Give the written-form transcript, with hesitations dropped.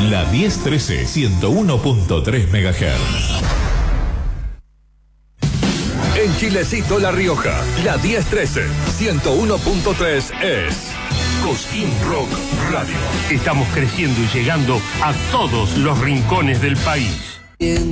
La 1013, 101.3 MHz. En Chilecito, La Rioja, la 1013, 101.3 es Cosquín Rock Radio. Estamos creciendo y llegando a todos los rincones del país.